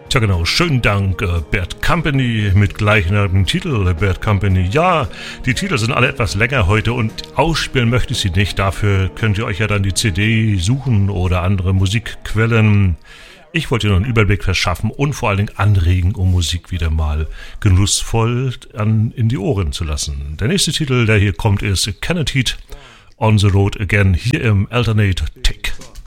Tja genau, schönen Dank, Bad Company mit gleichnamigen Titel, Bad Company. Ja, die Titel sind alle etwas länger heute und ausspielen möchte ich sie nicht. Dafür könnt ihr euch ja dann die CD suchen oder andere Musikquellen. Ich wollte nur einen Überblick verschaffen und vor allen Dingen anregen, um Musik wieder mal genussvoll in die Ohren zu lassen. Der nächste Titel, der hier kommt, ist Cannot Heat on the Road Again, hier im Alternate Take.